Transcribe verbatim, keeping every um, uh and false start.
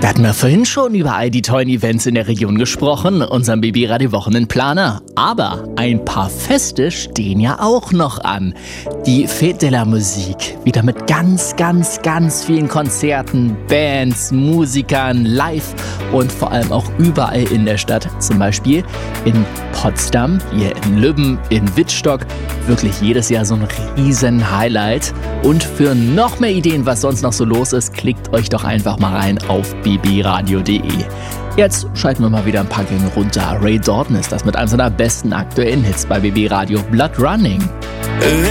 Wir hatten ja vorhin schon über all die tollen Events in der Region gesprochen, unserem B B Radio Wochenendplaner. Aber ein paar Feste stehen ja auch noch an. Die Fête de la Musique, wieder mit ganz, ganz, ganz vielen Konzerten, Bands, Musikern, live und vor allem auch überall in der Stadt. Zum Beispiel in Potsdam, hier in Lübben, in Wittstock. Wirklich jedes Jahr so ein riesen Highlight. Und für noch mehr Ideen, was sonst noch so los ist, klickt euch doch einfach mal rein auf b b radio punkt d e. Jetzt schalten wir mal wieder ein paar Gänge runter. Ray Dalton ist das mit einem seiner besten aktuellen Hits bei B B Radio, Blood Running.